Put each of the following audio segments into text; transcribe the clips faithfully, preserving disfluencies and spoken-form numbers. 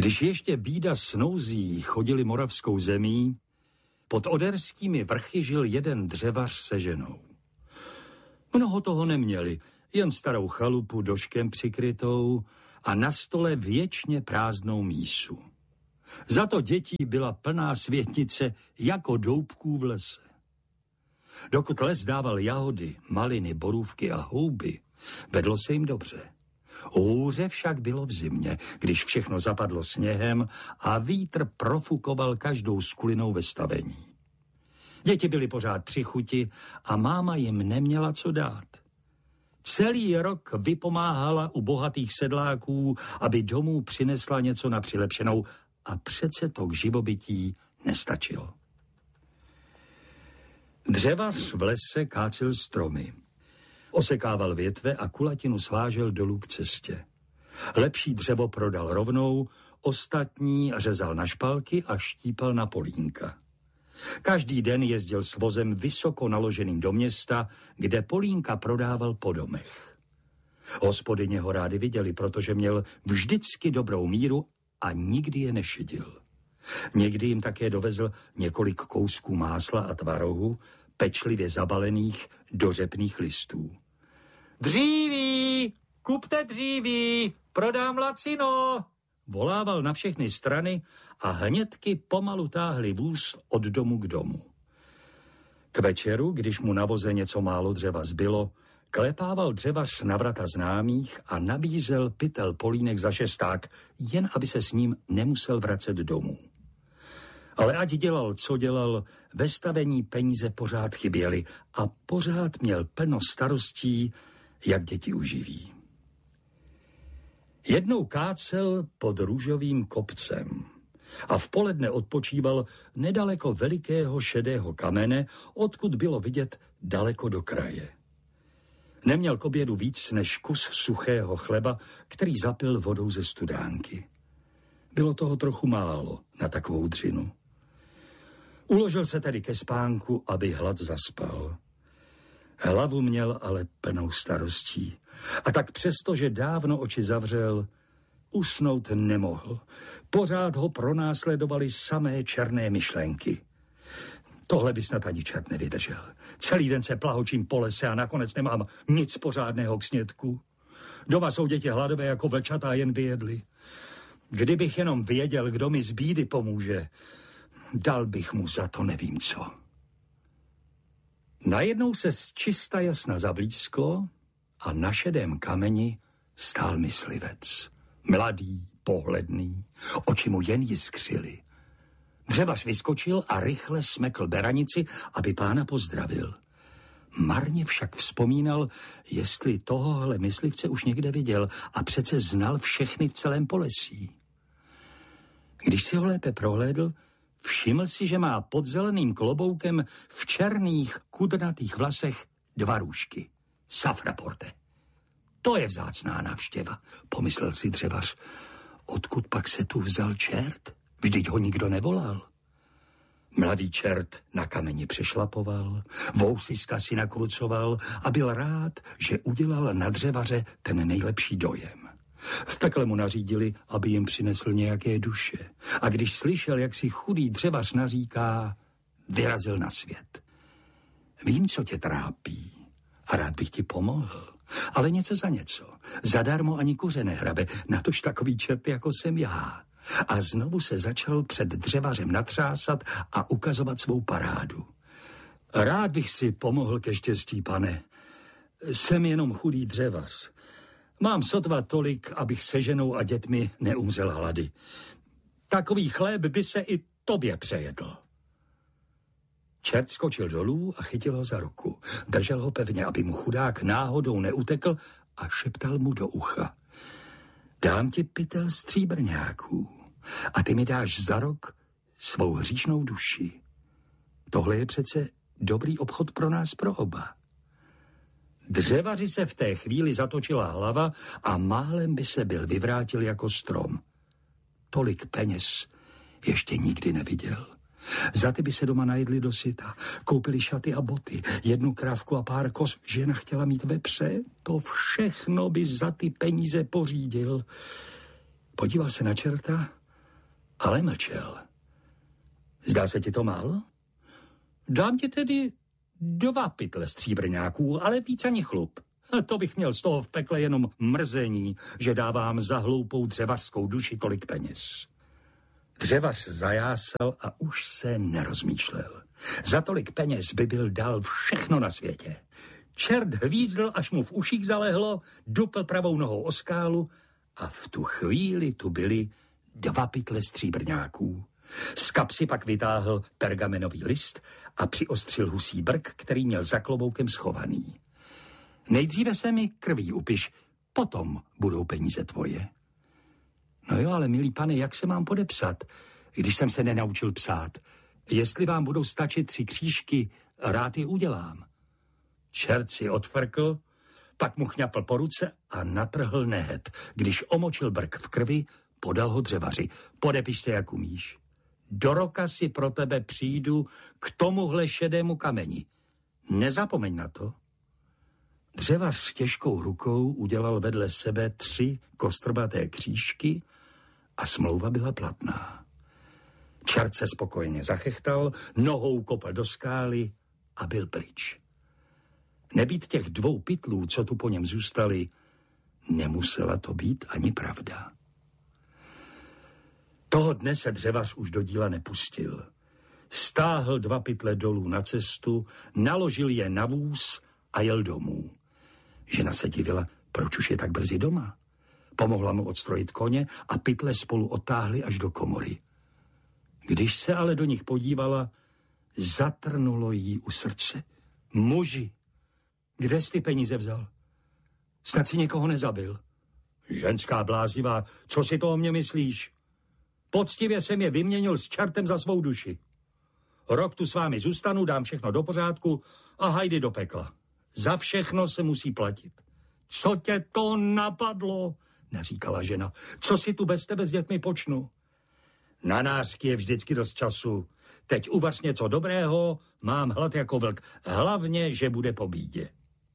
Když ještě bída s nouzí chodili moravskou zemí, pod oderskými vrchy žil jeden dřevař se ženou. Mnoho toho neměli, jen starou chalupu doškem přikrytou a na stole věčně prázdnou mísu. Za to dětí byla plná světnice jako doubků v lese. Dokud les dával jahody, maliny, borůvky a houby, vedlo se jim dobře. Hůře však bylo v zimě, když všechno zapadlo sněhem a vítr profukoval každou skulinou ve stavení. Děti byly pořád při chuti a máma jim neměla co dát. Celý rok vypomáhala u bohatých sedláků, aby domů přinesla něco na přilepšenou, a přece to k živobytí nestačilo. Dřevař v lese kácel stromy. Osekával větve a kulatinu svážel dolů k cestě. Lepší dřevo prodal rovnou, ostatní řezal na špalky a štípal na polínka. Každý den jezdil s vozem vysoko naloženým do města, kde polínka prodával po domech. Hospodyně ho rádi viděli, protože měl vždycky dobrou míru a nikdy je nešidil. Někdy jim také dovezl několik kousků másla a tvarohu, pečlivě zabalených do řepných listů. Dříví, kupte dříví, prodám lacino, volával na všechny strany a hnědky pomalu táhli vůz od domu k domu. K večeru, když mu na voze něco málo dřeva zbylo, klepával dřevař na vrata známých a nabízel pytel polínek za šesták, jen aby se s ním nemusel vracet domů. Ale ať dělal, co dělal, ve stavení peníze pořád chyběly a pořád měl plno starostí, jak děti uživí. Jednou kácel pod růžovým kopcem a v poledne odpočíval nedaleko velikého šedého kamene, odkud bylo vidět daleko do kraje. Neměl k obědu víc než kus suchého chleba, který zapil vodou ze studánky. Bylo toho trochu málo na takovou dřinu. Uložil se tedy ke spánku, aby hlad zaspal. Hlavu měl ale plnou starostí. A tak přesto, že dávno oči zavřel, usnout nemohl. Pořád ho pronásledovaly samé černé myšlenky. Tohle by snad ani čert nevydržel. Celý den se plahočím po lese a nakonec nemám nic pořádného k snědku. Doma jsou děti hladové jako vlčata, jen by jedli. Kdybych jenom věděl, kdo mi z bídy pomůže, dal bych mu za to nevím co. Najednou se z čista jasna zablízklo a na šedém kameni stál myslivec. Mladý, pohledný, oči mu jen jiskřily. Dřevař vyskočil a rychle smekl beranici, aby pána pozdravil. Marně však vzpomínal, jestli tohohle myslivce už někde viděl a přece znal všechny v celém Polesí. Když si ho lépe prohlédl, všiml si, že má pod zeleným kloboukem v černých kudrnatých vlasech dva růžky. Safraporte. To je vzácná návštěva, pomyslel si dřevař. Odkud pak se tu vzal čert? Vždyť ho nikdo nevolal. Mladý čert na kameni přešlapoval, vousiska si nakrucoval a byl rád, že udělal na dřevaře ten nejlepší dojem. V pekle mu nařídili, aby jim přinesl nějaké duše. A když slyšel, jak si chudý dřevař naříká, vyrazil na svět. Vím, co tě trápí a rád bych ti pomohl. Ale něco za něco. Zadarmo ani kuře nehrabe, natož takový čert, jako jsem já. A znovu se začal před dřevařem natřásat a ukazovat svou parádu. Rád bych si pomohl ke štěstí, pane. Jsem jenom chudý dřevař. Mám sotva tolik, abych se ženou a dětmi neumřel hlady. Takový chléb by se i tobě přejedl. Čert skočil dolů a chytil ho za ruku. Držel ho pevně, aby mu chudák náhodou neutekl a šeptal mu do ucha. Dám ti pytel stříbrňáků a ty mi dáš za rok svou hříšnou duši. Tohle je přece dobrý obchod pro nás pro oba. Dřevaři se v té chvíli zatočila hlava a málem by se byl vyvrátil jako strom. Tolik peněz ještě nikdy neviděl. Za ty by se doma najedli do syta, koupili šaty a boty, jednu krávku a pár koz. Žena chtěla mít vepře, to všechno by za ty peníze pořídil. Podíval se na čerta ale mlčel. Zdá se ti to málo? Dám ti tedy dva pytle stříbrňáků, ale víc ani chlup. To bych měl z toho v pekle jenom mrzení, že dávám za hloupou dřevařskou duši tolik peněz. Dřevař zajásal a už se nerozmýšlel. Za tolik peněz by byl dal všechno na světě. Čert hvízdl, až mu v uších zalehlo, dupl pravou nohou o skálu a v tu chvíli tu byly dva pytle stříbrňáků. Z kapsy pak vytáhl pergamenový list a přiostřil husí brk, který měl za kloboukem schovaný. Nejdříve se mi krví upiš, potom budou peníze tvoje. No jo, ale milý pane, jak se mám podepsat, když jsem se nenaučil psát? Jestli vám budou stačit tři křížky, rád je udělám. Čert si odfrkl, pak mu chňapl po ruce a natrhl nehet. Když omočil brk v krvi, podal ho dřevaři. Podepiš se, jak umíš. Do roka si pro tebe přijdu k tomuhle šedému kameni. Nezapomeň na to. Dřevař těžkou rukou udělal vedle sebe tři kostrbaté křížky a smlouva byla platná. Čert se spokojeně zachechtal, nohou kopl do skály a byl pryč. Nebýt těch dvou pytlů, co tu po něm zůstali, nemusela to být ani pravda. Toho dne se dřevař už do díla nepustil. Stáhl dva pytle dolů na cestu, naložil je na vůz a jel domů. Žena se divila, proč už je tak brzy doma. Pomohla mu odstrojit koně a pytle spolu odtáhli až do komory. Když se ale do nich podívala, zatrnulo jí u srdce. Muži, kde jsi ty peníze vzal? Snad si někoho nezabil? Ženská bláznivá, co si to o mě myslíš? Poctivě jsem je vyměnil s čertem za svou duši. Rok tu s vámi zůstanu, dám všechno do pořádku a hajdy do pekla. Za všechno se musí platit. Co tě to napadlo? Naříkala žena. Co si tu bez tebe s dětmi počnu? Na nářky je vždycky dost času. Teď uvař něco dobrého, mám hlad jako vlk. Hlavně, že bude po bídě.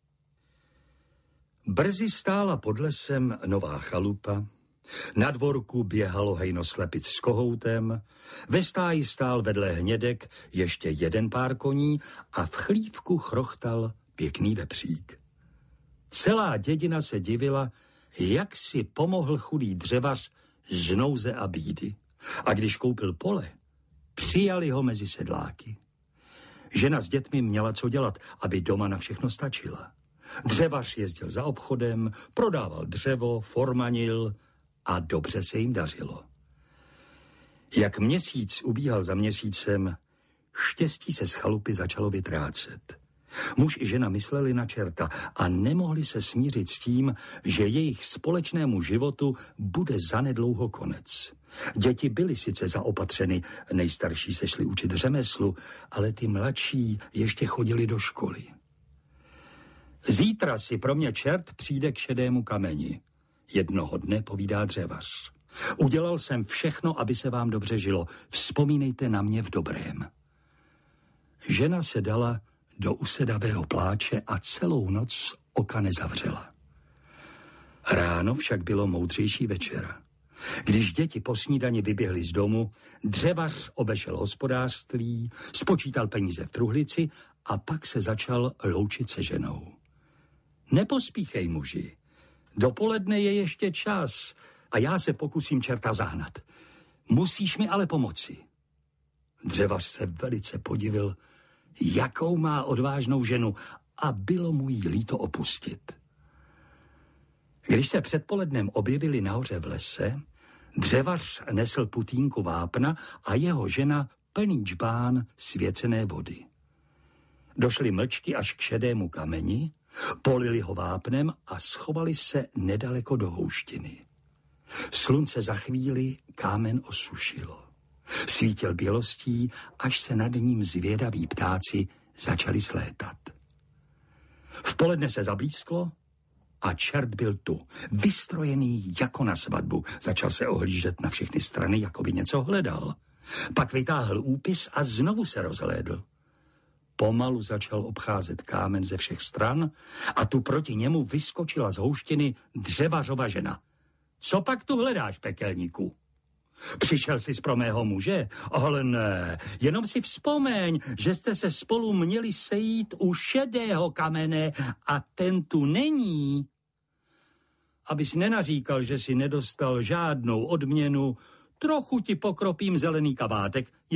Brzy stála pod lesem nová chalupa. Na dvorku běhalo hejno slepic s kohoutem, ve stáji stál vedle hnědek ještě jeden pár koní a v chlívku chrochtal pěkný vepřík. Celá dědina se divila, jak si pomohl chudý dřevař z nouze a bídy. A když koupil pole, přijali ho mezi sedláky. Žena s dětmi měla co dělat, aby doma na všechno stačila. Dřevař jezdil za obchodem, prodával dřevo, formanil a dobře se jim dařilo. Jak měsíc ubíhal za měsícem, štěstí se z chalupy začalo vytrácet. Muž i žena mysleli na čerta a nemohli se smířit s tím, že jejich společnému životu bude zanedlouho konec. Děti byly sice zaopatřeny, nejstarší se šli učit řemeslu, ale ty mladší ještě chodili do školy. Zítra si pro mě čert přijde k šedému kameni. Jednoho dne povídá dřevař. Udělal jsem všechno, aby se vám dobře žilo. Vzpomínejte na mě v dobrém. Žena se dala do usedavého pláče a celou noc oka nezavřela. Ráno však bylo moudřejší večera. Když děti po snídani vyběhly z domu, dřevař obešel hospodářství, spočítal peníze v truhlici a pak se začal loučit se ženou. Nepospíchej, muži. Dopoledne je ještě čas a já se pokusím čerta zahnat. Musíš mi ale pomoci. Dřevař se velice podivil, jakou má odvážnou ženu, a bylo mu jí líto opustit. Když se předpolednem objevili nahoře v lese, dřevař nesl putínku vápna a jeho žena plný džbán svěcené vody. Došli mlčky až k šedému kameni, polili ho vápnem a schovali se nedaleko do houštiny. Slunce za chvíli kámen osušilo. Svítil bělostí, až se nad ním zvědaví ptáci začali slétat. V poledne se zablízklo a čert byl tu, vystrojený jako na svatbu. Začal se ohlížet na všechny strany, jako by něco hledal. Pak vytáhl úpis a znovu se rozhlédl. Pomalu začal obcházet kámen ze všech stran a tu proti němu vyskočila z houštiny dřevařova žena. Co pak tu hledáš, pekelníku? Přišel jsi pro mého muže? Ale ne, jenom si vzpomeň, že jste se spolu měli sejít u šedého kamene a ten tu není. Abys nenaříkal, že si nedostal žádnou odměnu, trochu ti pokropím zelený kabátek.